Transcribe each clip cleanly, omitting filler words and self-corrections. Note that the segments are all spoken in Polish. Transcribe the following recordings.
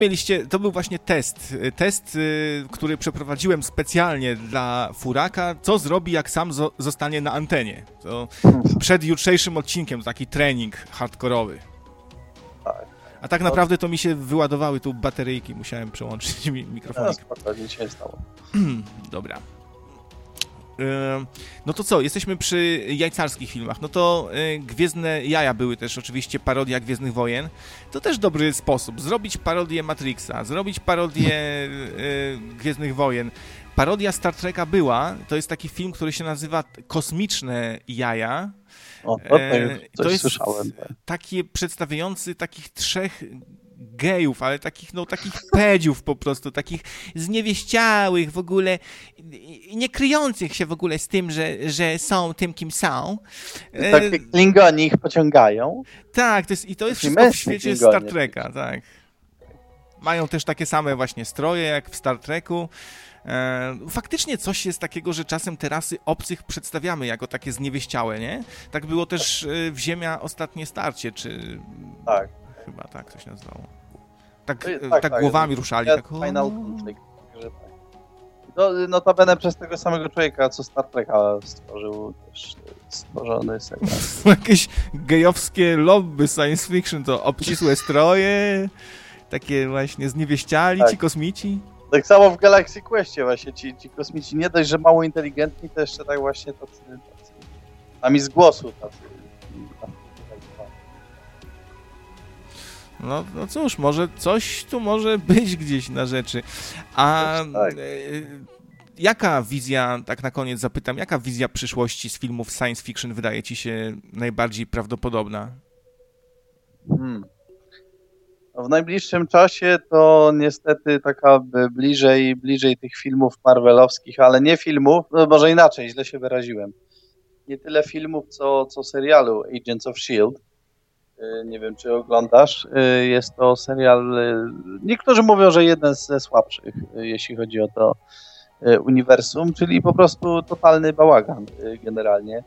To był właśnie test, który przeprowadziłem specjalnie dla Furaka, co zrobi, jak sam zostanie na antenie. To przed jutrzejszym odcinkiem, taki trening hardkorowy. A tak naprawdę to mi się wyładowały tu bateryjki, musiałem przełączyć mikrofonik. Spokojnie się stało. Dobra. No to co, jesteśmy przy jajcarskich filmach. No to Gwiezdne Jaja były też oczywiście parodia Gwiezdnych Wojen. To też dobry sposób. Zrobić parodię Matrixa, zrobić parodię Gwiezdnych Wojen. Parodia Star Treka była, to jest taki film, który się nazywa Kosmiczne Jaja. O, to jest słyszałem. Taki przedstawiający takich 3 gejów, ale takich pedziów po prostu, takich zniewieściałych w ogóle, nie kryjących się w ogóle z tym, że są tym, kim są. Takie Klingoni ich pociągają. Tak, to jest wszystko w świecie Star Treka, tak. Mają też takie same właśnie stroje, jak w Star Treku. Faktycznie coś jest takiego, że czasem te rasy obcych przedstawiamy jako takie zniewieściałe, nie? Tak było też w Ziemia Ostatnie Starcie, czy... Tak. Chyba tak to się nazywało. Tak głowami ruszali. Tak, Final Conflict. Notabene przez tego samego człowieka, co Star Treka stworzył, też stworzony serial. Jakieś gejowskie lobby science fiction, to obcisłe stroje, takie właśnie zniewieściali, ci kosmici. Tak samo w Galaxy Questie właśnie ci kosmici nie dość, że mało inteligentni, to jeszcze tak właśnie tacy nami z głosu tacy. No cóż, może coś tu może być gdzieś na rzeczy. A jaka wizja, tak na koniec zapytam, jaka wizja przyszłości z filmów science fiction wydaje ci się najbardziej prawdopodobna? W najbliższym czasie to niestety taka bliżej tych filmów marvelowskich, ale nie filmów, no może inaczej, źle się wyraziłem. Nie tyle filmów, co serialu Agents of S.H.I.E.L.D. Nie wiem, czy oglądasz. Jest to serial, niektórzy mówią, że jeden ze słabszych, jeśli chodzi o to uniwersum, czyli po prostu totalny bałagan generalnie.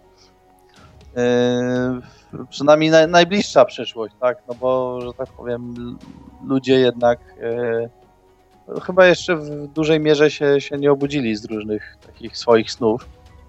Przynajmniej najbliższa przyszłość, tak? No bo, że tak powiem, ludzie jednak chyba jeszcze w dużej mierze się nie obudzili z różnych takich swoich snów,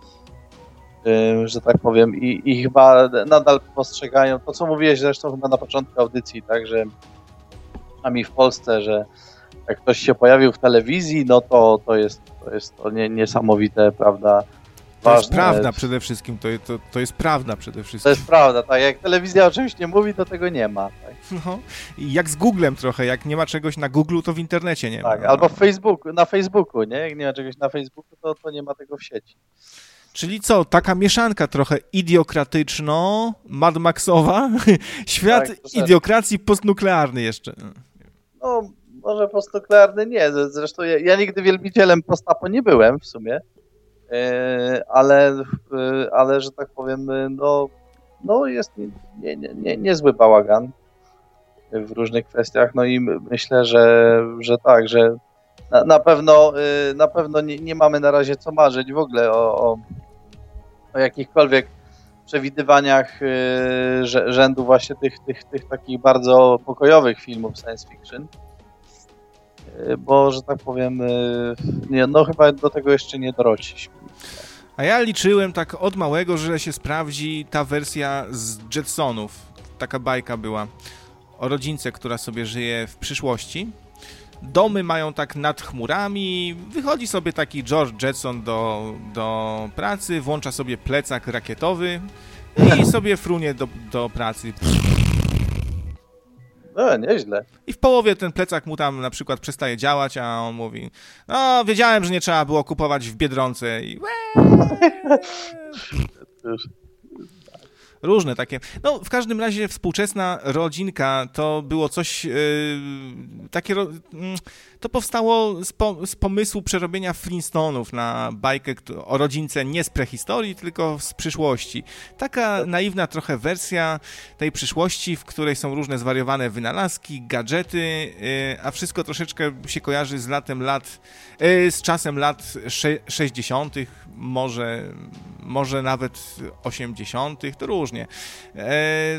że tak powiem, i chyba nadal postrzegają to, co mówiłeś zresztą chyba na początku audycji, tak, że przynajmniej w Polsce, że jak ktoś się pojawił w telewizji, no to jest to niesamowite, prawda? To jest prawda przede wszystkim, to jest prawda przede wszystkim. To jest prawda, tak. Jak telewizja o czymś nie mówi, to tego nie ma. Tak? No, jak z Googlem trochę, jak nie ma czegoś na Googlu, to w internecie nie ma. Tak, albo na Facebooku, nie? Jak nie ma czegoś na Facebooku, to nie ma tego w sieci. Czyli co, taka mieszanka trochę idiokratyczno, Mad Maxowa, świat tak, idiokracji postnuklearny jeszcze. No, może postnuklearny nie, zresztą ja nigdy wielbicielem postapo nie byłem w sumie. Ale że tak powiem, no jest niezły bałagan w różnych kwestiach, no i myślę, że tak, że na pewno nie mamy na razie co marzyć w ogóle o jakichkolwiek przewidywaniach rzędu właśnie tych takich bardzo pokojowych filmów science fiction. Bo, że tak powiem, chyba do tego jeszcze nie dorośliśmy. A ja liczyłem tak od małego, że się sprawdzi ta wersja z Jetsonów. Taka bajka była o rodzince, która sobie żyje w przyszłości. Domy mają tak nad chmurami, wychodzi sobie taki George Jetson do pracy, włącza sobie plecak rakietowy i sobie frunie do pracy. No, nieźle. I w połowie ten plecak mu tam na przykład przestaje działać, a on mówi, no wiedziałem, że nie trzeba było kupować w Biedronce i różne takie. No, w każdym razie współczesna rodzinka to było coś to powstało z pomysłu przerobienia Flintstonów na bajkę o rodzince nie z prehistorii, tylko z przyszłości. Taka naiwna trochę wersja tej przyszłości, w której są różne zwariowane wynalazki, gadżety, a wszystko troszeczkę się kojarzy z czasem lat 60., może nawet 80., to różnie.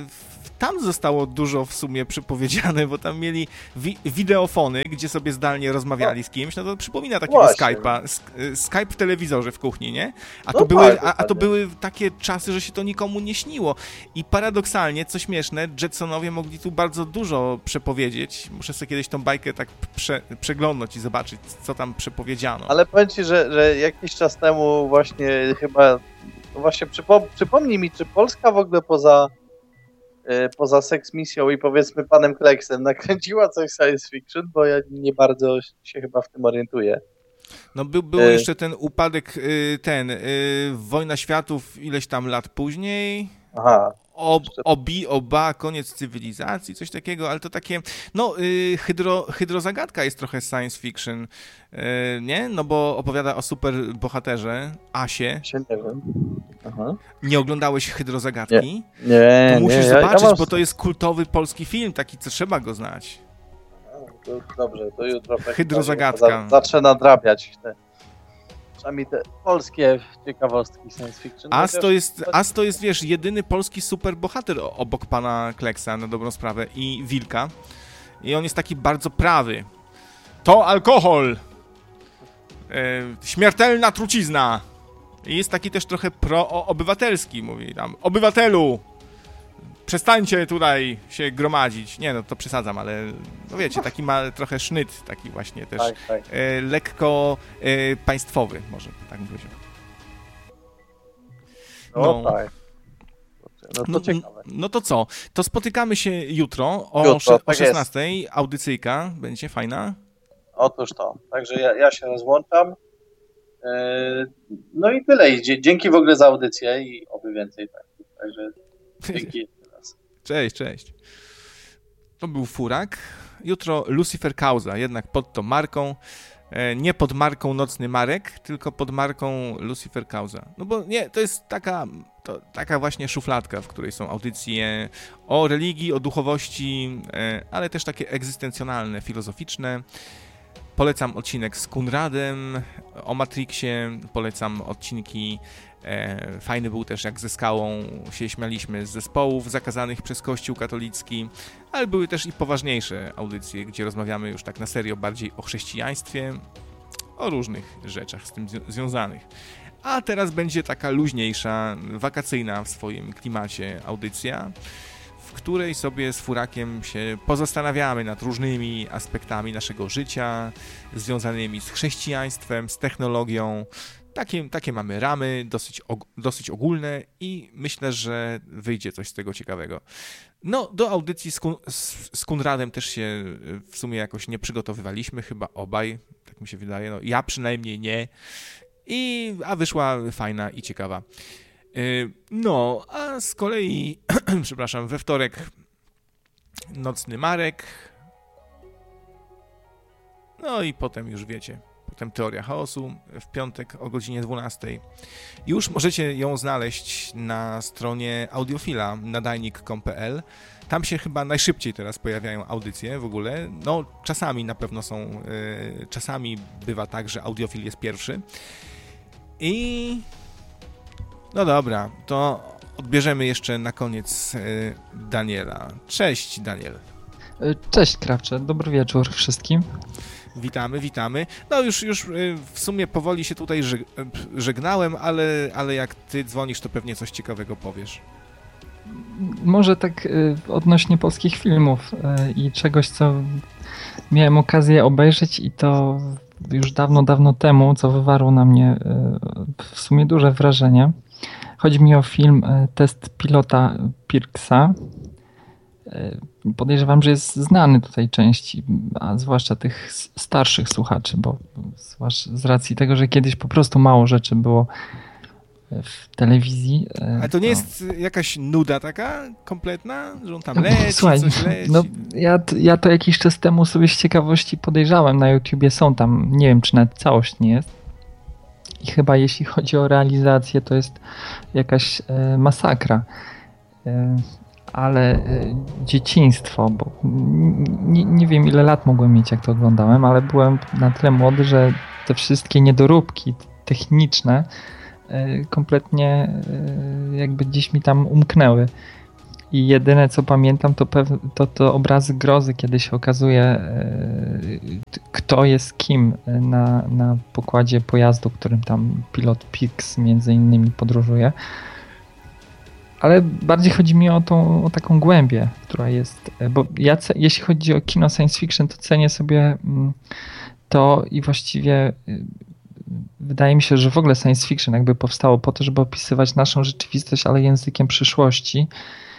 tam zostało dużo w sumie przepowiedziane, bo tam mieli wideofony, gdzie sobie zdalnie rozmawiali z kimś, no to przypomina takiego Skype'a, Skype w telewizorze w kuchni, nie? A to były takie czasy, że się to nikomu nie śniło. I paradoksalnie, co śmieszne, Jetsonowie mogli tu bardzo dużo przepowiedzieć. Muszę sobie kiedyś tą bajkę tak przeglądnąć i zobaczyć, co tam przepowiedziano. Ale powiem ci, że jakiś czas temu właśnie chyba, no właśnie przypomnij mi, czy Polska w ogóle poza Sex Misją i powiedzmy Panem Kleksem nakręciła coś science fiction, bo ja nie bardzo się chyba w tym orientuję. No był jeszcze ten upadek, Wojna Światów ileś tam lat później. Aha. Koniec cywilizacji, coś takiego, ale to takie, no, hydrozagadka jest trochę science fiction, nie? No bo opowiada o super bohaterze, Asie. Nie wiem. Aha. Nie oglądałeś Hydrozagadki? Nie. To musisz zobaczyć, bo to jest kultowy polski film, taki, co trzeba go znać. To dobrze, to jutro Hydrozagadka. Zacznę nadrabiać przynajmniej te polskie ciekawostki science fiction. As to jest, wiesz, jedyny polski superbohater obok pana Kleksa, na dobrą sprawę, i Wilka. I on jest taki bardzo prawy. To alkohol! Śmiertelna trucizna! I jest taki też trochę pro-obywatelski, mówi tam. Obywatelu! Przestańcie tutaj się gromadzić. Nie, no to przesadzam, ale no wiecie, taki ma trochę sznyt, taki właśnie też tak. lekko państwowy, może tak mówić. No tak. No to ciekawe. No to co? To spotykamy się jutro o 16:00. Audycyjka będzie fajna. Otóż to. Także ja się rozłączam. No i tyle. I dzięki w ogóle za audycję i oby więcej takich. Także dzięki. Cześć. To był Furak. Jutro Lucifer Causa, jednak pod tą marką. Nie pod marką Nocny Marek, tylko pod marką Lucifer Causa. No bo nie, to jest taka właśnie szufladka, w której są audycje o religii, o duchowości, ale też takie egzystencjonalne, filozoficzne. Polecam odcinek z Kunradem o Matrixie, polecam odcinki, fajny był też jak ze Skałą się śmialiśmy z zespołów zakazanych przez Kościół katolicki, ale były też i poważniejsze audycje, gdzie rozmawiamy już tak na serio bardziej o chrześcijaństwie, o różnych rzeczach z tym związanych. A teraz będzie taka luźniejsza, wakacyjna w swoim klimacie audycja, w której sobie z Furakiem się pozastanawiamy nad różnymi aspektami naszego życia, związanymi z chrześcijaństwem, z technologią. Takie mamy ramy, dosyć ogólne i myślę, że wyjdzie coś z tego ciekawego. No, do audycji z Kunradem też się w sumie jakoś nie przygotowywaliśmy, chyba obaj, tak mi się wydaje, no ja przynajmniej nie, a wyszła fajna i ciekawa. No, a z kolei, przepraszam, we wtorek Nocny Marek, no i potem już wiecie, potem Teoria Chaosu w piątek o godzinie 12:00. Już możecie ją znaleźć na stronie Audiofila, nadajnik.com.pl. Tam się chyba najszybciej teraz pojawiają audycje w ogóle. No, czasami na pewno są, czasami bywa tak, że Audiofil jest pierwszy. I no dobra, to odbierzemy jeszcze na koniec Daniela. Cześć, Daniel. Cześć, Krawcze. Dobry wieczór wszystkim. Witamy. No już w sumie powoli się tutaj żegnałem, ale jak ty dzwonisz, to pewnie coś ciekawego powiesz. Może tak odnośnie polskich filmów i czegoś, co miałem okazję obejrzeć i to już dawno temu, co wywarło na mnie w sumie duże wrażenie. Chodzi mi o film Test pilota Pirksa. Podejrzewam, że jest znany tutaj części, a zwłaszcza tych starszych słuchaczy, bo z racji tego, że kiedyś po prostu mało rzeczy było w telewizji. Ale to nie jest jakaś nuda taka kompletna, że on tam leci, słuchaj, coś leci? No, ja to jakiś czas temu sobie z ciekawości podejrzałem, na YouTubie są tam, nie wiem, czy nawet całość nie jest. I chyba jeśli chodzi o realizację, to jest jakaś masakra. Ale dzieciństwo, bo nie wiem ile lat mogłem mieć, jak to oglądałem, ale byłem na tyle młody, że te wszystkie niedoróbki techniczne kompletnie jakby gdzieś mi tam umknęły. I jedyne co pamiętam to obrazy grozy, kiedy się okazuje kto jest kim na pokładzie pojazdu, którym tam pilot Pirks między innymi podróżuje. Ale bardziej chodzi mi o taką głębię, która jest, bo ja jeśli chodzi o kino science fiction, to cenię sobie to i właściwie wydaje mi się, że w ogóle science fiction jakby powstało po to, żeby opisywać naszą rzeczywistość, ale językiem przyszłości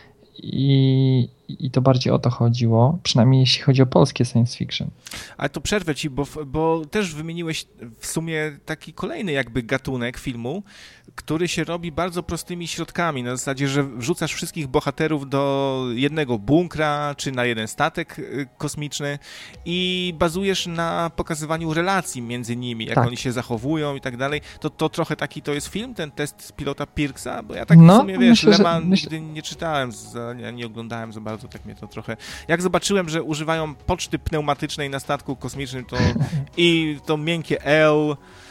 i to bardziej o to chodziło, przynajmniej jeśli chodzi o polskie science fiction. Ale to przerwę ci, bo też wymieniłeś w sumie taki kolejny jakby gatunek filmu, który się robi bardzo prostymi środkami, na zasadzie, że wrzucasz wszystkich bohaterów do jednego bunkra, czy na jeden statek kosmiczny i bazujesz na pokazywaniu relacji między nimi, jak oni się zachowują i tak dalej. To trochę taki to jest film, ten test pilota Pirksa, bo ja tak w sumie, wiesz, nigdy nie czytałem, nie oglądałem za bardzo, tak mnie to trochę... Jak zobaczyłem, że używają poczty pneumatycznej na statku kosmicznym, to i to miękkie L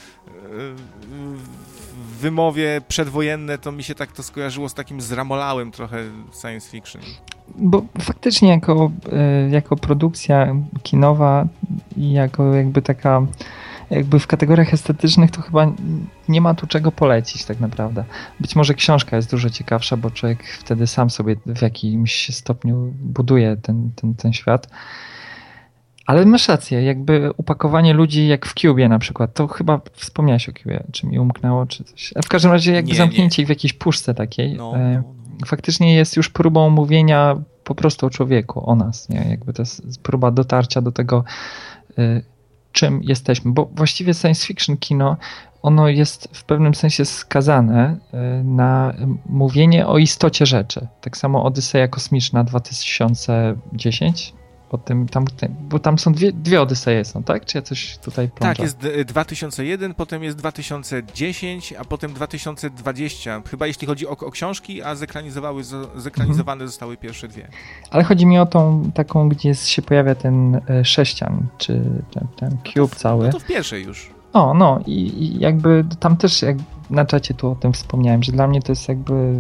w wymowie przedwojenne, to mi się tak to skojarzyło z takim zramolałym trochę science fiction. Bo faktycznie jako produkcja kinowa i jako jakby taka jakby w kategoriach estetycznych to chyba nie ma tu czego polecić tak naprawdę. Być może książka jest dużo ciekawsza, bo człowiek wtedy sam sobie w jakimś stopniu buduje ten świat. Ale masz rację, jakby upakowanie ludzi jak w Cubie na przykład, to chyba wspomniałeś o Cubie, czy mi umknęło, czy coś. A w każdym razie jakby zamknięcie ich w jakiejś puszce takiej faktycznie jest już próbą mówienia po prostu o człowieku, o nas, nie? Jakby to jest próba dotarcia do tego, czym jesteśmy, bo właściwie science fiction kino, ono jest w pewnym sensie skazane na mówienie o istocie rzeczy. Tak samo Odyseja Kosmiczna 2010, bo tam są dwie Odyseje są, tak? Czy ja coś tutaj plączę? Tak, jest 2001, potem jest 2010, a potem 2020. Chyba jeśli chodzi o książki, a zekranizowane zostały pierwsze dwie. Ale chodzi mi o tą taką, gdzie się pojawia ten sześcian, czy ten cube cały. No to w pierwszej już. I jakby tam też na czacie tu o tym wspomniałem, że dla mnie to jest jakby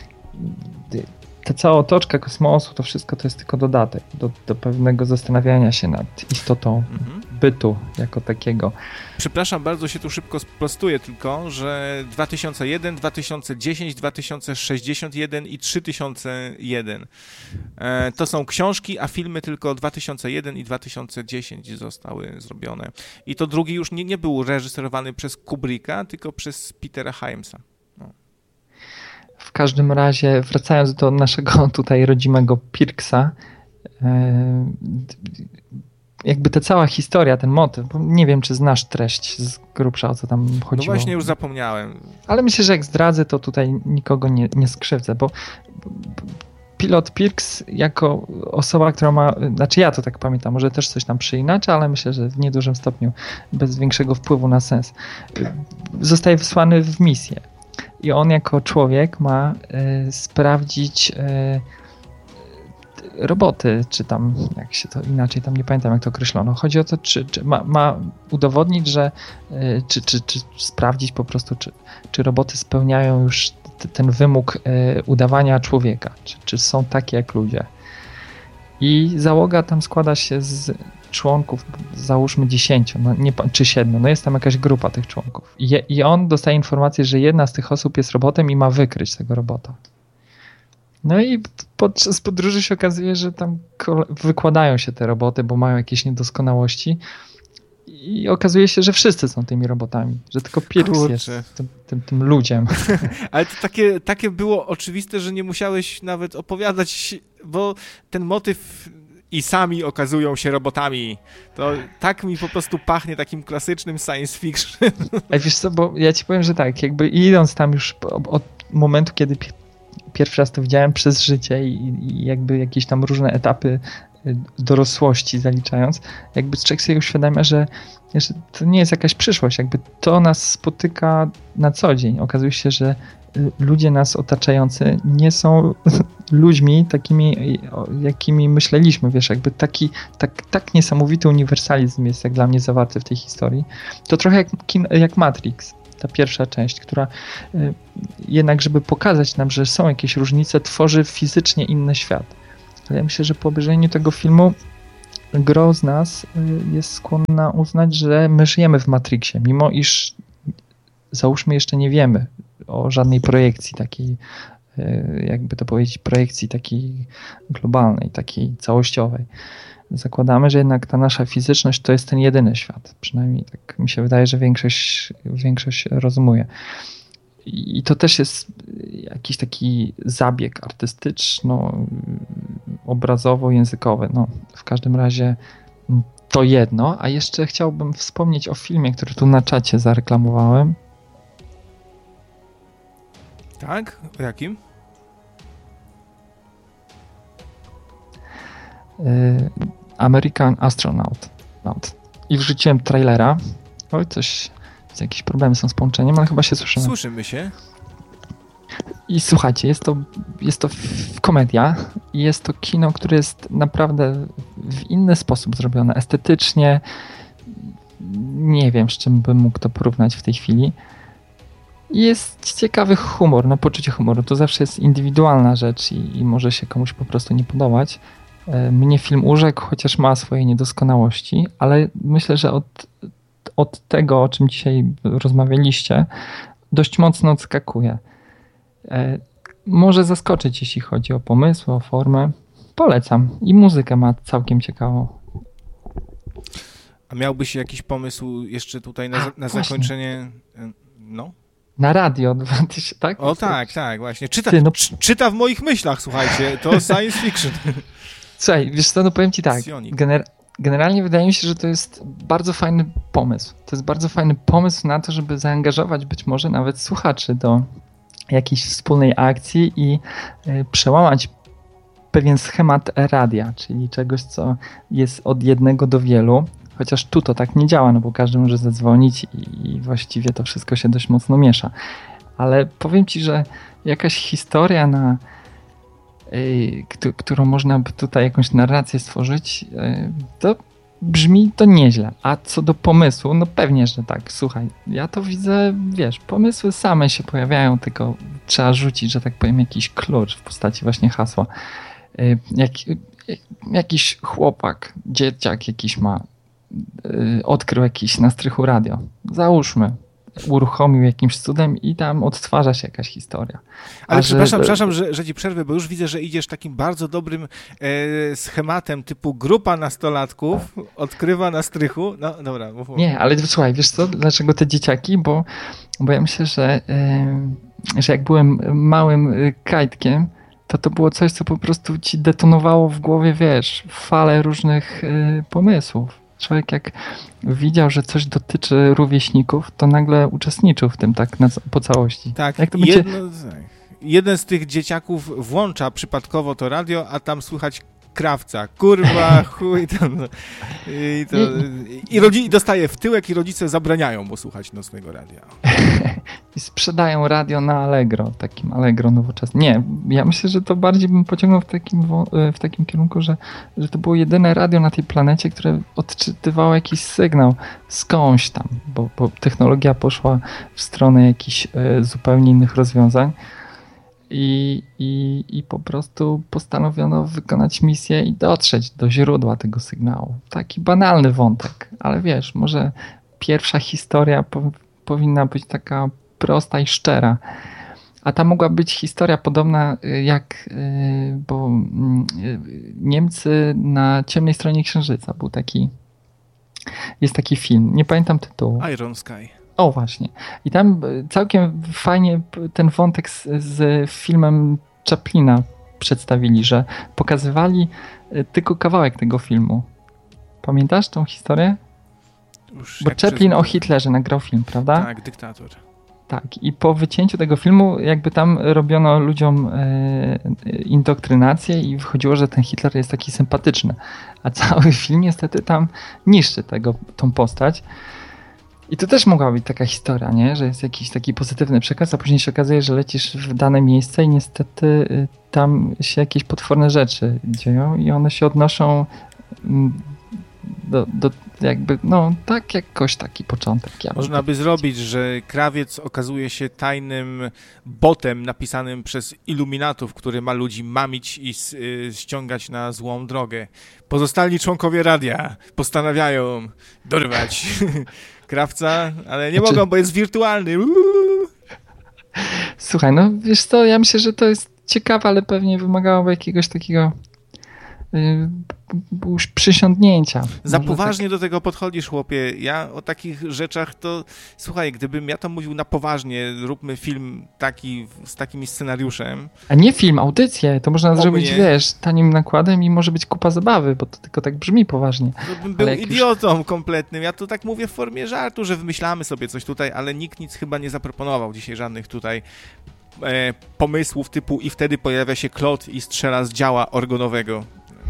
ta cała otoczka kosmosu, to wszystko to jest tylko dodatek do pewnego zastanawiania się nad istotą bytu jako takiego. Przepraszam, bardzo się tu szybko sprostuję tylko, że 2001, 2010, 2061 i 3001 to są książki, a filmy tylko 2001 i 2010 zostały zrobione. I to drugi już nie był reżyserowany przez Kubricka, tylko przez Petera Hyamsa. W każdym razie, wracając do naszego tutaj rodzimego Pirksa, jakby ta cała historia, ten motyw, bo nie wiem, czy znasz treść z grubsza, o co tam chodziło. No właśnie już zapomniałem. Ale myślę, że jak zdradzę, to tutaj nikogo nie skrzywdzę, bo pilot Pirks jako osoba, która ma, znaczy ja to tak pamiętam, może też coś tam przyinaczę, ale myślę, że w niedużym stopniu, bez większego wpływu na sens, zostaje wysłany w misję. I on jako człowiek ma sprawdzić roboty, czy tam, jak się to inaczej, tam nie pamiętam jak to określono. Chodzi o to, czy ma udowodnić, że czy sprawdzić po prostu, czy roboty spełniają już ten wymóg udawania człowieka, czy są takie jak ludzie. I załoga tam składa się z członków, załóżmy 10, czy 7, jest tam jakaś grupa tych członków. I on dostaje informację, że jedna z tych osób jest robotem i ma wykryć tego robota. No i podczas podróży się okazuje, że tam wykładają się te roboty, bo mają jakieś niedoskonałości i okazuje się, że wszyscy są tymi robotami, że tylko Pirks jest tym ludziem. Ale to takie było oczywiste, że nie musiałeś nawet opowiadać, bo ten motyw i sami okazują się robotami. To tak mi po prostu pachnie takim klasycznym science fiction. A wiesz co, bo ja ci powiem, że tak, jakby idąc tam już od momentu, kiedy pierwszy raz to widziałem przez życie i jakby jakieś tam różne etapy dorosłości zaliczając, jakby człowiek sobie uświadamia, że to nie jest jakaś przyszłość, jakby to nas spotyka na co dzień. Okazuje się, że ludzie nas otaczający nie są ludźmi takimi, jakimi myśleliśmy, wiesz, jakby tak niesamowity uniwersalizm jest jak dla mnie zawarty w tej historii. To trochę jak Matrix. ta pierwsza część, która jednak, żeby pokazać nam, że są jakieś różnice, tworzy fizycznie inny świat. Ale ja myślę, że po obejrzeniu tego filmu gro z nas jest skłonna uznać, że my żyjemy w Matrixie, mimo iż załóżmy jeszcze nie wiemy o żadnej projekcji takiej, jakby to powiedzieć, projekcji takiej globalnej, takiej całościowej. Zakładamy, że jednak ta nasza fizyczność to jest ten jedyny świat. Przynajmniej tak mi się wydaje, że większość rozumuje. I to też jest jakiś taki zabieg artystyczno-obrazowo-językowy. No, w każdym razie to jedno. A jeszcze chciałbym wspomnieć o filmie, który tu na czacie zareklamowałem. Tak? O jakim? American Astronaut. I wrzuciłem trailera. Oj, jakieś problemy są z połączeniem, ale chyba się słyszymy. Słyszymy się. I słuchajcie, jest to komedia i jest to kino, które jest naprawdę w inny sposób zrobione. Estetycznie nie wiem, z czym bym mógł to porównać w tej chwili. Jest ciekawy humor, no poczucie humoru. To zawsze jest indywidualna rzecz i może się komuś po prostu nie podobać. Mnie film urzekł, chociaż ma swoje niedoskonałości, ale myślę, że od tego, o czym dzisiaj rozmawialiście, dość mocno odskakuje. Może zaskoczyć, jeśli chodzi o pomysły, o formę. Polecam. I muzykę ma całkiem ciekawą. A miałbyś jakiś pomysł jeszcze tutaj na zakończenie? No? Na radio, tak? O tak, właśnie. Czyta w moich myślach, słuchajcie. To science fiction. Słuchaj, wiesz co, no powiem ci tak. Generalnie wydaje mi się, że to jest bardzo fajny pomysł. To jest bardzo fajny pomysł na to, żeby zaangażować być może nawet słuchaczy do jakiejś wspólnej akcji i przełamać pewien schemat radia, czyli czegoś, co jest od jednego do wielu. Chociaż tu to tak nie działa, no bo każdy może zadzwonić i właściwie to wszystko się dość mocno miesza. Ale powiem ci, że jakaś historia, którą można by tutaj jakąś narrację stworzyć, to brzmi to nieźle. A co do pomysłu, no pewnie, że tak. Słuchaj, ja to widzę, wiesz, pomysły same się pojawiają, tylko trzeba rzucić, że tak powiem, jakiś klucz w postaci właśnie hasła. Jakiś chłopak, dzieciak jakiś ma, odkrył jakiś na strychu radio. Załóżmy, uruchomił jakimś cudem i tam odtwarza się jakaś historia. Ale przepraszam, że ci przerwę, bo już widzę, że idziesz takim bardzo dobrym schematem typu grupa nastolatków odkrywa na strychu. No dobra. Mów. Nie, ale słuchaj, wiesz co, dlaczego te dzieciaki? Bo ja myślę, że jak byłem małym kajtkiem, to było coś, co po prostu ci detonowało w głowie, wiesz, falę różnych pomysłów. Człowiek jak widział, że coś dotyczy rówieśników, to nagle uczestniczył w tym tak po całości. Tak, jak to jeden z tych dzieciaków włącza przypadkowo to radio, a tam słychać krawca, kurwa, chuj tam. I dostaje w tyłek i rodzice zabraniają mu słuchać nocnego radia. I sprzedają radio na Allegro, takim Allegro nowoczesnym. Nie, ja myślę, że to bardziej bym pociągnął w takim kierunku, że to było jedyne radio na tej planecie, które odczytywało jakiś sygnał skądś tam, bo technologia poszła w stronę jakichś zupełnie innych rozwiązań. I po prostu postanowiono wykonać misję i dotrzeć do źródła tego sygnału. Taki banalny wątek, ale wiesz, może pierwsza historia powinna być taka prosta i szczera. A ta mogła być historia podobna bo Niemcy na ciemnej stronie Księżyca jest taki film, nie pamiętam tytułu. Iron Sky. O właśnie. I tam całkiem fajnie ten wątek z filmem Chaplina przedstawili, że pokazywali tylko kawałek tego filmu. Pamiętasz tą historię? Bo Chaplin o Hitlerze nagrał film, prawda? Tak, dyktator. Tak. I po wycięciu tego filmu jakby tam robiono ludziom indoktrynację i wychodziło, że ten Hitler jest taki sympatyczny. A cały film niestety tam niszczy tą postać. I to też mogła być taka historia, nie? Że jest jakiś taki pozytywny przekaz, a później się okazuje, że lecisz w dane miejsce i niestety tam się jakieś potworne rzeczy dzieją i one się odnoszą jakby, no tak jakoś taki początek. Można by zrobić, że krawiec okazuje się tajnym botem napisanym przez iluminatów, który ma ludzi mamić i ściągać na złą drogę. Pozostali członkowie radia postanawiają dorwać krawca, ale nie mogą, bo jest wirtualny. Słuchaj, no wiesz co, ja myślę, że to jest ciekawe, ale pewnie wymagałoby jakiegoś takiego już przysiągnięcia. Za poważnie tak do tego podchodzisz, chłopie. Ja o takich rzeczach to... Słuchaj, gdybym ja to mówił na poważnie, róbmy film taki, z takim scenariuszem. A nie film, audycję. To można zrobić, wiesz, tanim nakładem i może być kupa zabawy, bo to tylko tak brzmi poważnie. To bym był idiotą kompletnym. Ja to tak mówię w formie żartu, że wymyślamy sobie coś tutaj, ale nikt nic chyba nie zaproponował dzisiaj żadnych tutaj pomysłów typu i wtedy pojawia się Klot i strzela z działa organowego.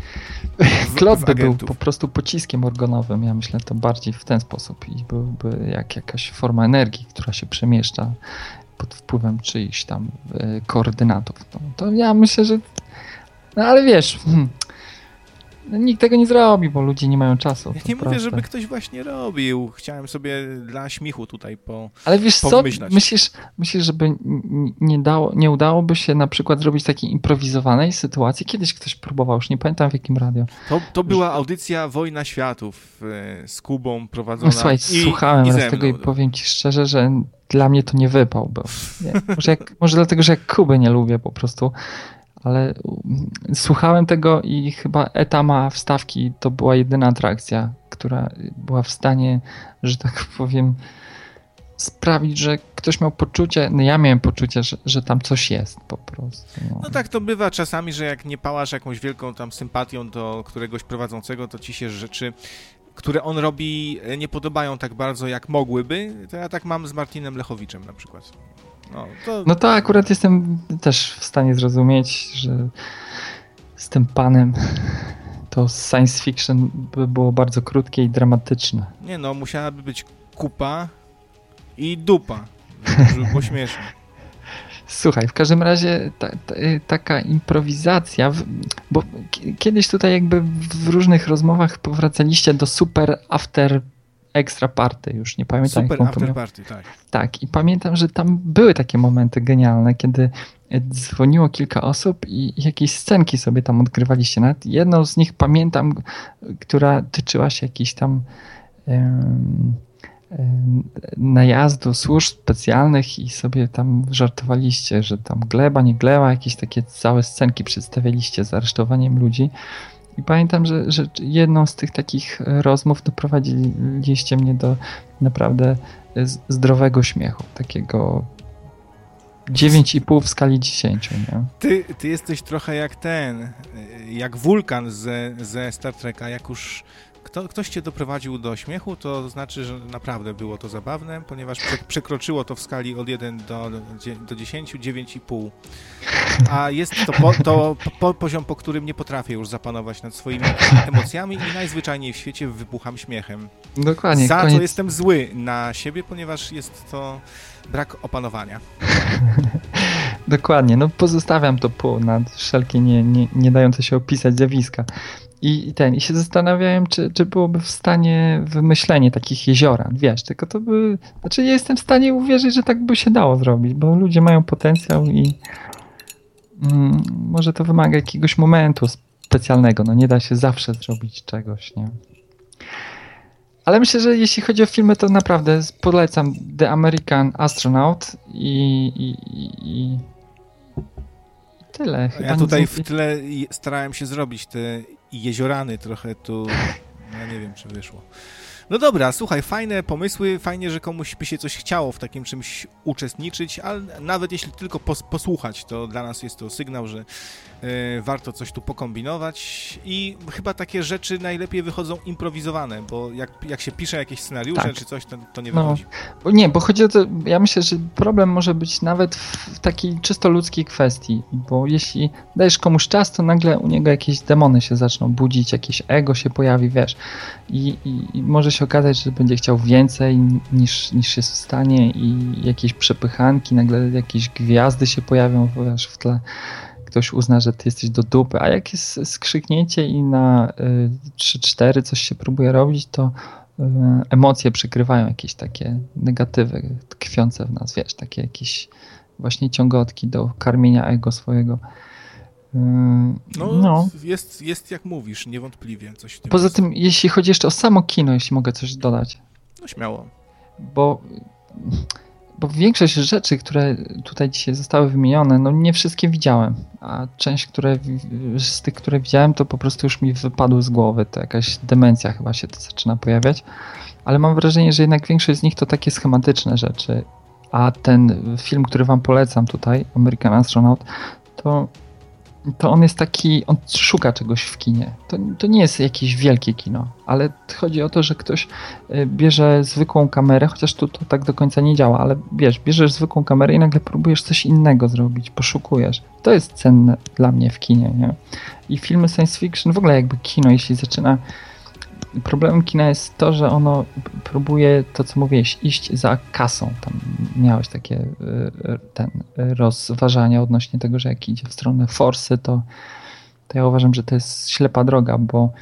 Klot by był po prostu pociskiem organowym, ja myślę to bardziej w ten sposób i byłby jak jakaś forma energii, która się przemieszcza pod wpływem czyichś tam koordynatów. To ja myślę, że... No ale wiesz... Nikt tego nie zrobi, bo ludzie nie mają czasu. Ja nie mówię, żeby ktoś właśnie robił. Chciałem sobie dla śmichu tutaj Ale wiesz co, myślisz, żeby nie udałoby się na przykład zrobić takiej improwizowanej sytuacji? Kiedyś ktoś próbował, już nie pamiętam w jakim radio. To była audycja Wojna Światów z Kubą prowadzona. No słuchaj, słuchałem raz tego i powiem ci szczerze, że dla mnie to nie wypał był. Może dlatego, że jak Kuby nie lubię po prostu. Ale słuchałem tego i chyba Etama wstawki to była jedyna atrakcja, która była w stanie, że tak powiem, sprawić, że ktoś miał poczucie, no ja miałem poczucie, że tam coś jest po prostu. No tak to bywa czasami, że jak nie pałasz jakąś wielką tam sympatią do któregoś prowadzącego, to ci się rzeczy, które on robi, nie podobają tak bardzo, jak mogłyby. To ja tak mam z Martinem Lechowiczem na przykład. No to akurat jestem też w stanie zrozumieć, że z tym panem to science fiction by było bardzo krótkie i dramatyczne. Nie no, musiałaby być kupa i dupa, żeby było śmieszne. Słuchaj, w każdym razie taka improwizacja, bo kiedyś tutaj jakby w różnych rozmowach powracaliście do super after extra party, już nie pamiętam. Super after party, tak. Tak, i pamiętam, że tam były takie momenty genialne, kiedy dzwoniło kilka osób i jakieś scenki sobie tam odgrywaliście. Nawet jedną z nich pamiętam, która tyczyła się jakichś tam najazdu służb specjalnych i sobie tam żartowaliście, że tam gleba, nie gleba, jakieś takie całe scenki przedstawialiście z aresztowaniem ludzi. I pamiętam, że jedną z tych takich rozmów doprowadziliście mnie do naprawdę zdrowego śmiechu. Takiego 9,5 w skali 10. Nie? Ty jesteś trochę jak Wulkan ze Star Treka. Jak już ktoś cię doprowadził do śmiechu, to znaczy, że naprawdę było to zabawne, ponieważ przekroczyło to w skali od 1 do 10, 9,5. A jest to poziom, po którym nie potrafię już zapanować nad swoimi emocjami i najzwyczajniej w świecie wybucham śmiechem. Dokładnie. Za co jestem zły na siebie, ponieważ jest to brak opanowania. Dokładnie. No pozostawiam to na wszelkie nie dające się opisać zjawiska. I się zastanawiałem, czy byłoby w stanie wymyślenie takich jezioran, wiesz, tylko to by... Znaczy ja jestem w stanie uwierzyć, że tak by się dało zrobić, bo ludzie mają potencjał i może to wymaga jakiegoś momentu specjalnego, no nie da się zawsze zrobić czegoś, nie? Ale myślę, że jeśli chodzi o filmy, to naprawdę polecam The American Astronaut i tyle. Ja tutaj w tle starałem się zrobić te jeziorany trochę tu, ja nie wiem, czy wyszło. No dobra, słuchaj, fajne pomysły, fajnie, że komuś by się coś chciało w takim czymś uczestniczyć, ale nawet jeśli tylko posłuchać, to dla nas jest to sygnał, że warto coś tu pokombinować i chyba takie rzeczy najlepiej wychodzą improwizowane, bo jak się pisze jakieś scenariusze tak. Czy coś, to nie wychodzi. Bo chodzi o to, ja myślę, że problem może być nawet w takiej czysto ludzkiej kwestii, bo jeśli dajesz komuś czas, to nagle u niego jakieś demony się zaczną budzić, jakieś ego się pojawi, wiesz, i może się okazać, że będzie chciał więcej niż jest w stanie i jakieś przepychanki, nagle jakieś gwiazdy się pojawią, wiesz, w tle, ktoś uzna, że ty jesteś do dupy, a jak jest skrzyknięcie i na 3-4 coś się próbuje robić, to emocje przykrywają jakieś takie negatywy tkwiące w nas, wiesz, takie jakieś właśnie ciągotki do karmienia ego swojego. Jest jak mówisz, niewątpliwie coś w tym. Poza tym, jeśli chodzi jeszcze o samo kino, jeśli mogę coś dodać. No śmiało. Bo większość rzeczy, które tutaj dzisiaj zostały wymienione, no nie wszystkie widziałem, a część z tych, które widziałem, to po prostu już mi wypadły z głowy, to jakaś demencja chyba się to zaczyna pojawiać, ale mam wrażenie, że jednak większość z nich to takie schematyczne rzeczy, a ten film, który wam polecam tutaj, American Astronaut, to on jest taki, on szuka czegoś w kinie. To nie jest jakieś wielkie kino, ale chodzi o to, że ktoś bierze zwykłą kamerę, chociaż to tak do końca nie działa, ale bierzesz zwykłą kamerę i nagle próbujesz coś innego zrobić, poszukujesz. To jest cenne dla mnie w kinie, nie? I filmy science fiction, w ogóle jakby kino, jeśli zaczyna... Problemem kina jest to, że ono próbuje, to co mówiłeś, iść za kasą. Tam miałeś takie rozważania odnośnie tego, że jak idzie w stronę forsy, to ja uważam, że to jest ślepa droga, bo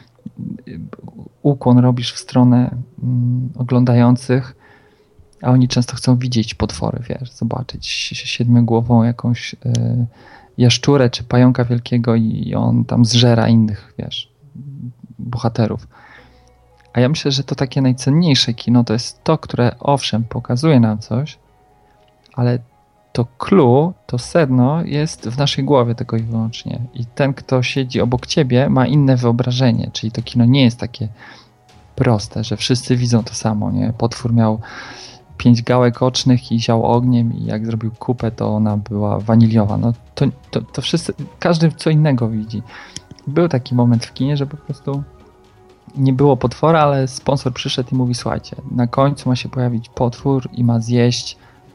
ukłon robisz w stronę oglądających, a oni często chcą widzieć potwory, wiesz, zobaczyć siedmiogłową jakąś jaszczurę czy pająka wielkiego i on tam zżera innych, wiesz, bohaterów. A ja myślę, że to takie najcenniejsze kino to jest to, które owszem pokazuje nam coś, ale to clue, to sedno jest w naszej głowie tylko i wyłącznie. I ten, kto siedzi obok ciebie, ma inne wyobrażenie, czyli to kino nie jest takie proste, że wszyscy widzą to samo, nie? Potwór miał 5 gałek ocznych i ział ogniem i jak zrobił kupę, to ona była waniliowa. No to wszyscy, każdy co innego widzi. Był taki moment w kinie, że po prostu nie było potwora, ale sponsor przyszedł i mówi, słuchajcie, na końcu ma się pojawić potwór i ma zjeść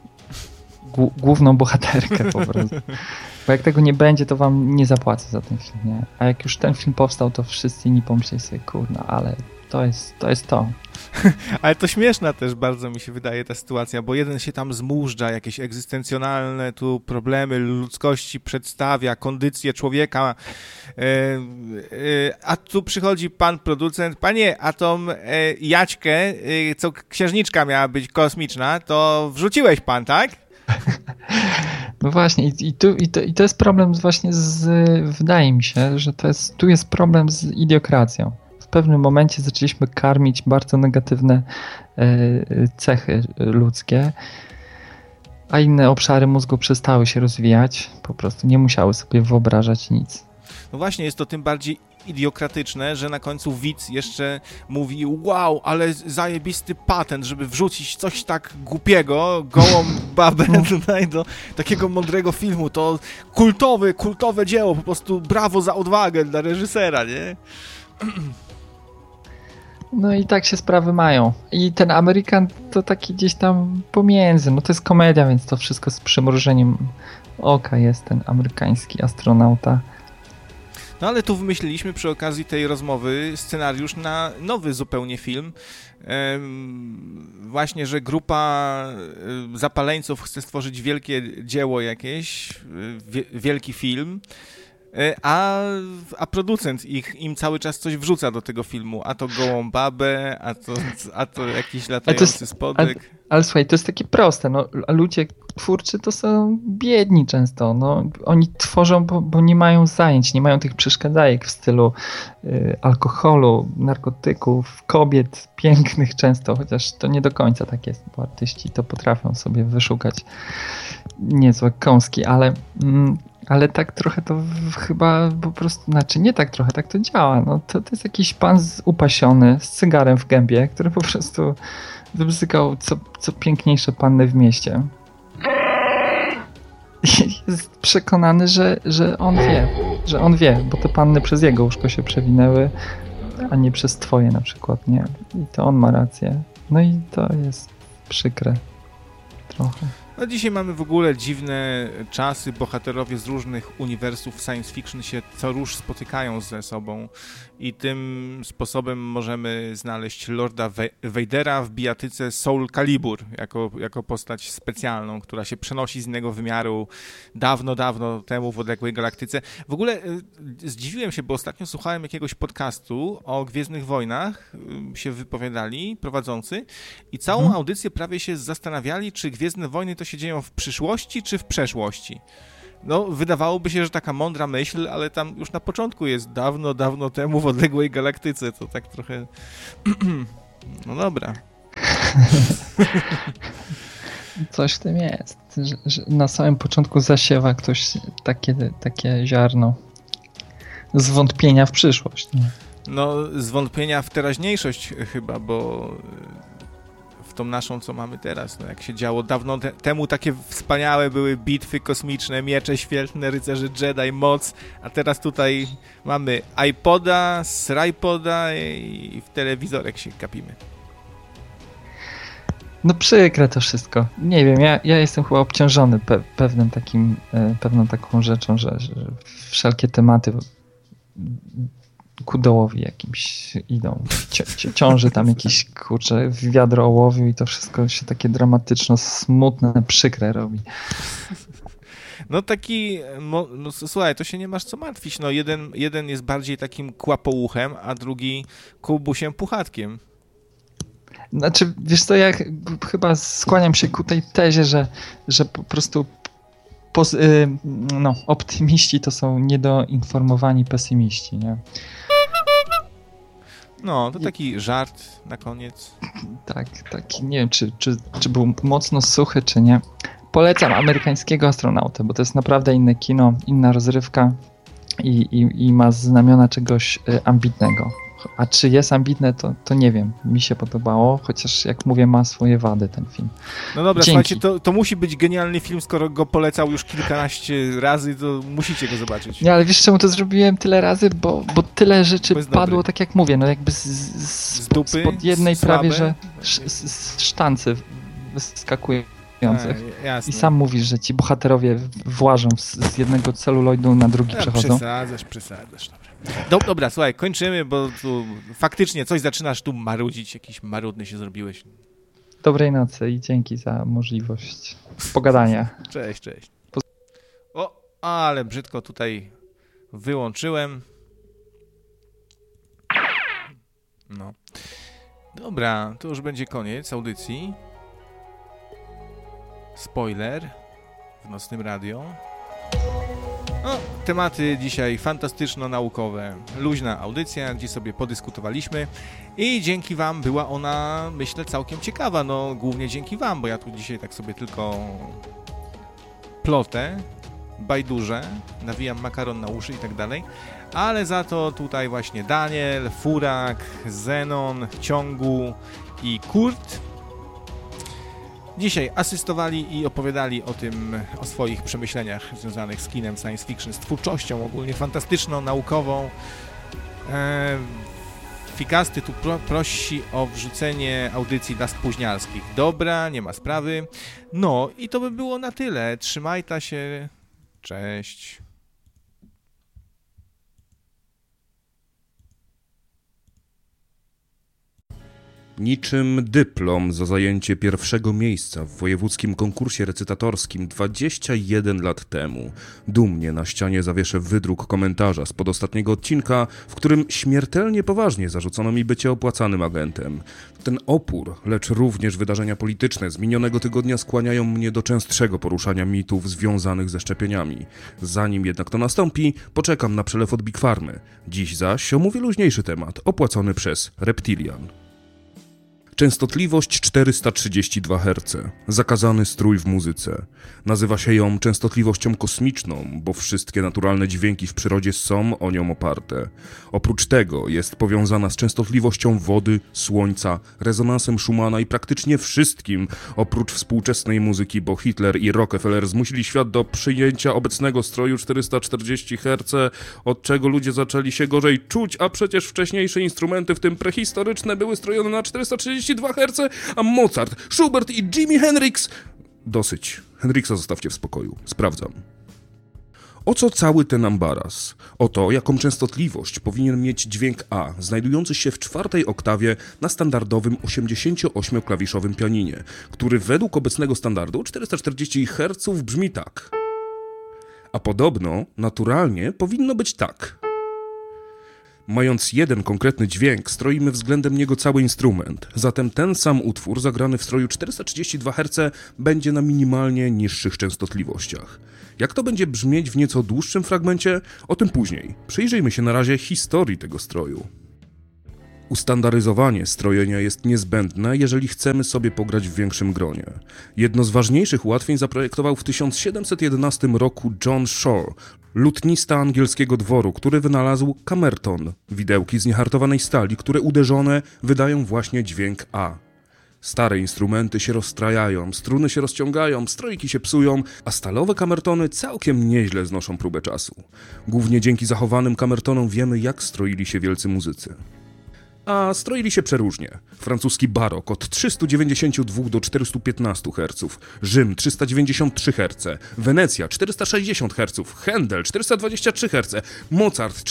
główną bohaterkę po prostu. Bo jak tego nie będzie, to wam nie zapłacę za ten film, nie? A jak już ten film powstał, to wszyscy inni pomyśleli sobie, kurna, ale to jest to. Ale to śmieszna też bardzo mi się wydaje ta sytuacja, bo jeden się tam zmużdża, jakieś egzystencjonalne tu problemy ludzkości przedstawia, kondycję człowieka, a tu przychodzi pan producent, panie, a tą Jaćkę, co księżniczka miała być kosmiczna, to wrzuciłeś pan, tak? No właśnie i to jest problem właśnie wydaje mi się, że tu jest problem z idiokracją. W pewnym momencie zaczęliśmy karmić bardzo negatywne cechy ludzkie, a inne obszary mózgu przestały się rozwijać, po prostu nie musiały sobie wyobrażać nic. No właśnie, jest to tym bardziej idiokratyczne, że na końcu widz jeszcze mówi, wow, ale zajebisty patent, żeby wrzucić coś tak głupiego, gołą babę tutaj do takiego mądrego filmu, to kultowe dzieło, po prostu brawo za odwagę dla reżysera, nie? No i tak się sprawy mają. I ten Amerykan to taki gdzieś tam pomiędzy. No to jest komedia, więc to wszystko z przymrużeniem oka jest ten amerykański astronauta. No ale tu wymyśliliśmy przy okazji tej rozmowy scenariusz na nowy zupełnie film. Właśnie, że grupa zapaleńców chce stworzyć wielkie dzieło jakieś, wielki film. A producent im cały czas coś wrzuca do tego filmu, a to gołą babę, a to jakiś latający spodek. Ale słuchaj, to jest takie proste, no, a ludzie twórczy to są biedni często, no, oni tworzą, bo nie mają zajęć, nie mają tych przeszkadzajek w stylu alkoholu, narkotyków, kobiet pięknych często, chociaż to nie do końca tak jest, bo artyści to potrafią sobie wyszukać niezłe kąski, ale tak trochę to chyba po prostu, znaczy nie tak trochę, tak to działa. No, to jest jakiś pan upasiony z cygarem w gębie, który po prostu wybzykał co piękniejsze panny w mieście. I jest przekonany, że on wie, bo te panny przez jego łóżko się przewinęły, a nie przez twoje na przykład, nie? I to on ma rację. No i to jest przykre trochę. No dzisiaj mamy w ogóle dziwne czasy, bohaterowie z różnych uniwersów science fiction się co rusz spotykają ze sobą i tym sposobem możemy znaleźć Lorda Vadera w bijatyce Soul Calibur jako postać specjalną, która się przenosi z innego wymiaru dawno, dawno temu w odległej galaktyce. W ogóle zdziwiłem się, bo ostatnio słuchałem jakiegoś podcastu o Gwiezdnych Wojnach, się wypowiadali prowadzący i całą audycję prawie się zastanawiali, czy Gwiezdne Wojny to się dzieją w przyszłości czy w przeszłości. No, wydawałoby się, że taka mądra myśl, ale tam już na początku jest dawno, dawno temu w odległej galaktyce, to tak trochę... No dobra. Coś w tym jest, że na samym początku zasiewa ktoś takie ziarno zwątpienia w przyszłość. Nie? No, zwątpienia w teraźniejszość chyba, bo w tą naszą, co mamy teraz. No, jak się działo dawno temu, takie wspaniałe były bitwy kosmiczne, miecze świetlne, rycerze Jedi, moc, a teraz tutaj mamy iPoda, srajpoda i w telewizorek się kapimy. No przykre to wszystko. Nie wiem, ja jestem chyba obciążony pewną taką rzeczą, że wszelkie tematy ku dołowi jakimś idą. Ciąży tam jakiś, kurczę, wiadro ołowiu i to wszystko się takie dramatyczno, smutne, przykre robi. No taki, no słuchaj, to się nie masz co martwić. No jeden jest bardziej takim kłapouchem, a drugi kubusiem puchatkiem. Znaczy, wiesz co, ja chyba skłaniam się ku tej tezie, że po prostu optymiści to są niedoinformowani pesymiści, nie? No, to taki żart na koniec. Tak, taki, nie wiem, czy był mocno suchy, czy nie. Polecam Amerykańskiego Astronautę, bo to jest naprawdę inne kino, inna rozrywka i ma znamiona czegoś ambitnego. A czy jest ambitne, to nie wiem. Mi się podobało, chociaż jak mówię, ma swoje wady ten film. No dobra, Dzięki. słuchajcie, to musi być genialny film, skoro go polecał już kilkanaście razy, to musicie go zobaczyć. Nie, ale wiesz czemu to zrobiłem tyle razy? Bo tyle rzeczy padło, dobry. Tak jak mówię, no jakby z dupy, spod jednej prawie, że sztancy wyskakujących. Jasne. I sam mówisz, że ci bohaterowie włażą z jednego celuloidu na drugi przechodzą. Przesadzasz. Dobra, słuchaj, kończymy, bo tu faktycznie coś zaczynasz tu marudzić, jakiś marudny się zrobiłeś. Dobrej nocy i dzięki za możliwość pogadania. Cześć. O, ale brzydko tutaj wyłączyłem. No. Dobra, to już będzie koniec audycji. Spoiler w Nocnym Radio. No, tematy dzisiaj fantastyczno-naukowe. Luźna audycja, gdzie sobie podyskutowaliśmy i dzięki wam była ona, myślę, całkiem ciekawa. No, głównie dzięki wam, bo ja tu dzisiaj tak sobie tylko plotę, bajdurzę, nawijam makaron na uszy i tak dalej. Ale za to tutaj właśnie Daniel, Furak, Zenon, Ciągu i Kurt dzisiaj asystowali i opowiadali o swoich przemyśleniach związanych z kinem science fiction, z twórczością ogólnie fantastyczną, naukową. Fikasty tu prosi o wrzucenie audycji dla spóźnialskich. Dobra, nie ma sprawy. No i to by było na tyle. Trzymajta się. Cześć. Niczym dyplom za zajęcie pierwszego miejsca w wojewódzkim konkursie recytatorskim 21 lat temu. Dumnie na ścianie zawieszę wydruk komentarza spod ostatniego odcinka, w którym śmiertelnie poważnie zarzucono mi bycie opłacanym agentem. Ten opór, lecz również wydarzenia polityczne z minionego tygodnia skłaniają mnie do częstszego poruszania mitów związanych ze szczepieniami. Zanim jednak to nastąpi, poczekam na przelew od Big Pharmy. Dziś zaś omówię luźniejszy temat, opłacony przez Reptilian. Częstotliwość 432 Hz. Zakazany strój w muzyce. Nazywa się ją częstotliwością kosmiczną, bo wszystkie naturalne dźwięki w przyrodzie są o nią oparte. Oprócz tego jest powiązana z częstotliwością wody, słońca, rezonansem Schumana i praktycznie wszystkim, oprócz współczesnej muzyki, bo Hitler i Rockefeller zmusili świat do przyjęcia obecnego stroju 440 Hz, od czego ludzie zaczęli się gorzej czuć, a przecież wcześniejsze instrumenty, w tym prehistoryczne, były strojone na 432 Hz, a Mozart, Schubert i Jimi Hendrix Dosyć. Hendrixa zostawcie w spokoju. Sprawdzam. O co cały ten ambaras? O to, jaką częstotliwość powinien mieć dźwięk A, znajdujący się w 4. oktawie na standardowym 88-klawiszowym pianinie, który według obecnego standardu 440 Hz brzmi tak. A podobno, naturalnie, powinno być tak. Mając jeden konkretny dźwięk, stroimy względem niego cały instrument, zatem ten sam utwór zagrany w stroju 432 Hz będzie na minimalnie niższych częstotliwościach. Jak to będzie brzmieć w nieco dłuższym fragmencie? O tym później. Przyjrzyjmy się na razie historii tego stroju. Ustandaryzowanie strojenia jest niezbędne, jeżeli chcemy sobie pograć w większym gronie. Jedno z ważniejszych ułatwień zaprojektował w 1711 roku John Shore, lutnista angielskiego dworu, który wynalazł kamerton, widełki z niehartowanej stali, które uderzone wydają właśnie dźwięk A. Stare instrumenty się rozstrajają, struny się rozciągają, strojki się psują, a stalowe kamertony całkiem nieźle znoszą próbę czasu. Głównie dzięki zachowanym kamertonom wiemy, jak stroili się wielcy muzycy. A stroili się przeróżnie. Francuski barok od 392 do 415 Hz, Rzym 393 Hz, Wenecja 460 Hz, Händel 423 Hz, Mozart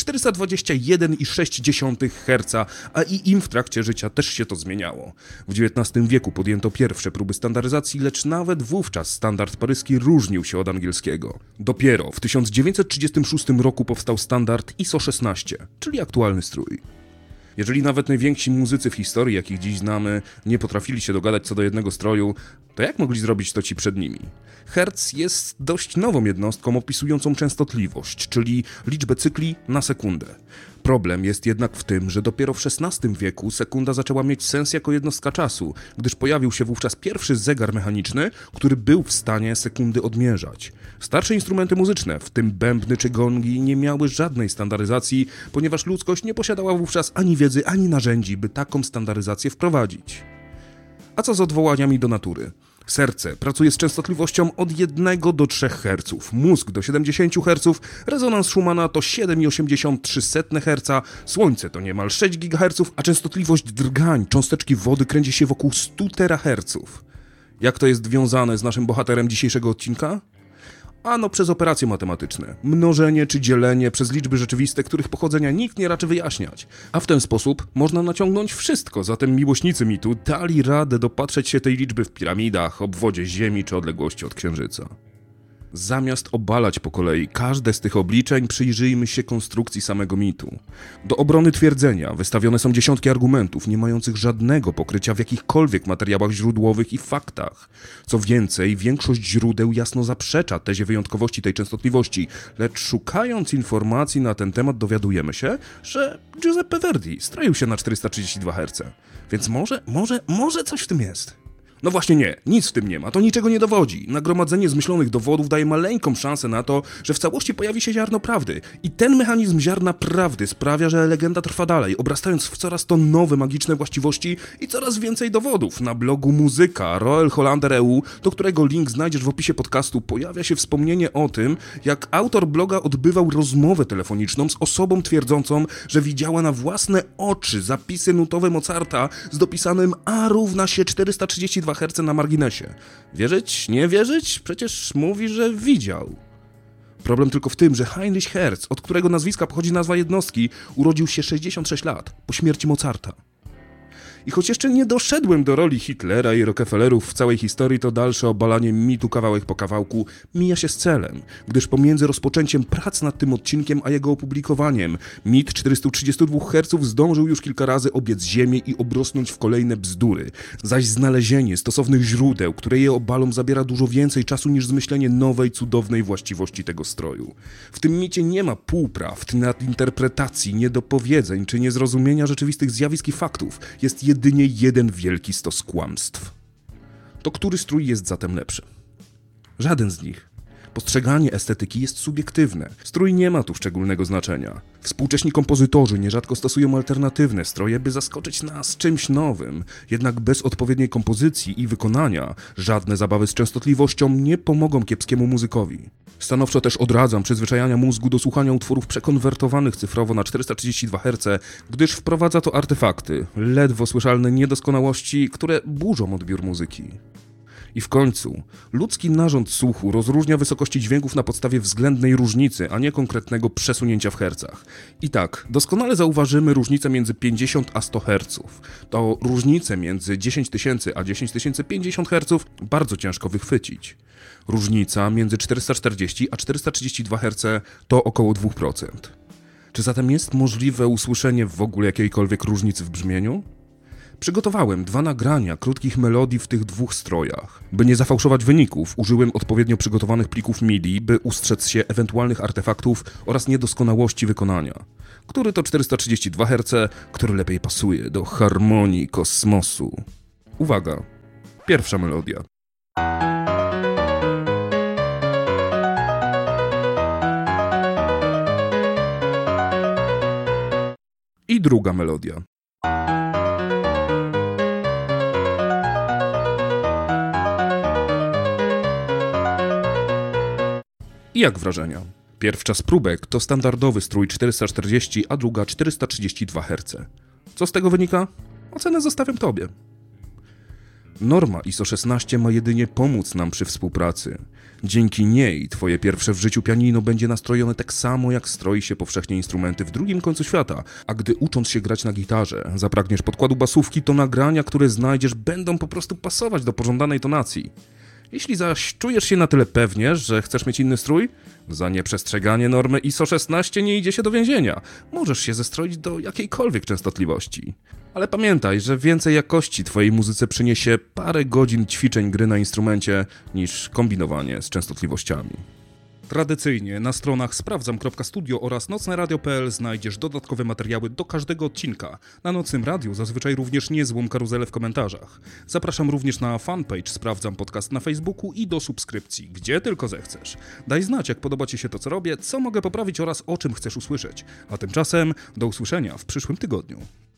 421,6 Hz, a i im w trakcie życia też się to zmieniało. W XIX wieku podjęto pierwsze próby standaryzacji, lecz nawet wówczas standard paryski różnił się od angielskiego. Dopiero w 1936 roku powstał standard ISO 16, czyli aktualny strój. Jeżeli nawet najwięksi muzycy w historii, jakich dziś znamy, nie potrafili się dogadać co do jednego stroju, to jak mogli zrobić to ci przed nimi? Hertz jest dość nową jednostką opisującą częstotliwość, czyli liczbę cykli na sekundę. Problem jest jednak w tym, że dopiero w XVI wieku sekunda zaczęła mieć sens jako jednostka czasu, gdyż pojawił się wówczas pierwszy zegar mechaniczny, który był w stanie sekundy odmierzać. Starsze instrumenty muzyczne, w tym bębny czy gongi, nie miały żadnej standaryzacji, ponieważ ludzkość nie posiadała wówczas ani wiedzy, ani narzędzi, by taką standaryzację wprowadzić. A co z odwołaniami do natury? Serce pracuje z częstotliwością od 1 do 3 Hz, mózg do 70 Hz, rezonans Schumana to 7,83 Hz, Słońce to niemal 6 GHz, a częstotliwość drgań cząsteczki wody kręci się wokół 100 THz. Jak to jest wiązane z naszym bohaterem dzisiejszego odcinka? Ano przez operacje matematyczne, mnożenie czy dzielenie przez liczby rzeczywiste, których pochodzenia nikt nie raczy wyjaśniać. A w ten sposób można naciągnąć wszystko, zatem miłośnicy mitu dali radę dopatrzeć się tej liczby w piramidach, obwodzie Ziemi czy odległości od Księżyca. Zamiast obalać po kolei każde z tych obliczeń, przyjrzyjmy się konstrukcji samego mitu. Do obrony twierdzenia wystawione są dziesiątki argumentów, nie mających żadnego pokrycia w jakichkolwiek materiałach źródłowych i faktach. Co więcej, większość źródeł jasno zaprzecza tezie wyjątkowości tej częstotliwości, lecz szukając informacji na ten temat dowiadujemy się, że Giuseppe Verdi stroił się na 432 Hz. Więc może coś w tym jest. No właśnie nie, nic w tym nie ma, to niczego nie dowodzi. Nagromadzenie zmyślonych dowodów daje maleńką szansę na to, że w całości pojawi się ziarno prawdy. I ten mechanizm ziarna prawdy sprawia, że legenda trwa dalej, obrastając w coraz to nowe magiczne właściwości i coraz więcej dowodów. Na blogu Muzyka Roel Hollander EU, do którego link znajdziesz w opisie podcastu, pojawia się wspomnienie o tym, jak autor bloga odbywał rozmowę telefoniczną z osobą twierdzącą, że widziała na własne oczy zapisy nutowe Mozarta z dopisanym A równa się 432 Hz na marginesie. Wierzyć? Nie wierzyć? Przecież mówi, że widział. Problem tylko w tym, że Heinrich Hertz, od którego nazwiska pochodzi nazwa jednostki, urodził się 66 lat po śmierci Mozarta. I choć jeszcze nie doszedłem do roli Hitlera i Rockefellerów w całej historii, to dalsze obalanie mitu kawałek po kawałku mija się z celem, gdyż pomiędzy rozpoczęciem prac nad tym odcinkiem a jego opublikowaniem mit 432 Hz zdążył już kilka razy obiec ziemię i obrosnąć w kolejne bzdury, zaś znalezienie stosownych źródeł, które je obalą, zabiera dużo więcej czasu niż zmyślenie nowej, cudownej właściwości tego stroju. W tym micie nie ma półprawd, nadinterpretacji, niedopowiedzeń czy niezrozumienia rzeczywistych zjawisk i faktów. Jest jedynie jeden wielki stos kłamstw. To który strój jest zatem lepszy? Żaden z nich. Postrzeganie estetyki jest subiektywne. Strój nie ma tu szczególnego znaczenia. Współcześni kompozytorzy nierzadko stosują alternatywne stroje, by zaskoczyć nas czymś nowym. Jednak bez odpowiedniej kompozycji i wykonania żadne zabawy z częstotliwością nie pomogą kiepskiemu muzykowi. Stanowczo też odradzam przyzwyczajania mózgu do słuchania utworów przekonwertowanych cyfrowo na 432 Hz, gdyż wprowadza to artefakty, ledwo słyszalne niedoskonałości, które burzą odbiór muzyki. I w końcu, ludzki narząd słuchu rozróżnia wysokości dźwięków na podstawie względnej różnicy, a nie konkretnego przesunięcia w hercach. I tak, doskonale zauważymy różnicę między 50 a 100 Hz. To różnicę między 10 000 a 10 050 Hz bardzo ciężko wychwycić. Różnica między 440 a 432 Hz to około 2%. Czy zatem jest możliwe usłyszenie w ogóle jakiejkolwiek różnicy w brzmieniu? Przygotowałem 2 nagrania krótkich melodii w tych 2 strojach. By nie zafałszować wyników, użyłem odpowiednio przygotowanych plików MIDI, by ustrzec się ewentualnych artefaktów oraz niedoskonałości wykonania. Który to 432 Hz, który lepiej pasuje do harmonii kosmosu. Uwaga, pierwsza melodia. I druga melodia. I jak wrażenia? Pierwsza z próbek to standardowy strój 440, a druga 432 Hz. Co z tego wynika? Ocenę zostawiam Tobie. Norma ISO 16 ma jedynie pomóc nam przy współpracy. Dzięki niej Twoje pierwsze w życiu pianino będzie nastrojone tak samo, jak stroi się powszechnie instrumenty w drugim końcu świata, a gdy ucząc się grać na gitarze, zapragniesz podkładu basówki, to nagrania, które znajdziesz, będą po prostu pasować do pożądanej tonacji. Jeśli zaś czujesz się na tyle pewnie, że chcesz mieć inny strój, za nieprzestrzeganie normy ISO 16 nie idzie się do więzienia. Możesz się zestroić do jakiejkolwiek częstotliwości. Ale pamiętaj, że więcej jakości Twojej muzyce przyniesie parę godzin ćwiczeń gry na instrumencie niż kombinowanie z częstotliwościami. Tradycyjnie na stronach sprawdzam.studio oraz nocneradio.pl znajdziesz dodatkowe materiały do każdego odcinka. Na Nocnym Radiu zazwyczaj również niezłą karuzelę w komentarzach. Zapraszam również na fanpage Sprawdzam Podcast na Facebooku i do subskrypcji, gdzie tylko zechcesz. Daj znać, jak podoba Ci się to, co robię, co mogę poprawić oraz o czym chcesz usłyszeć. A tymczasem do usłyszenia w przyszłym tygodniu.